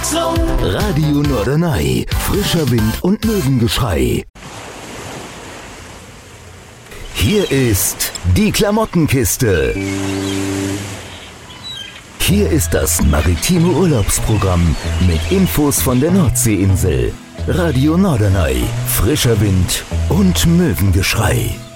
Radio Norderney, frischer Wind und Möwengeschrei. Hier ist die Klamottenkiste. Hier ist das maritime Urlaubsprogramm mit Infos von der Nordseeinsel. Radio Norderney, frischer Wind und Möwengeschrei.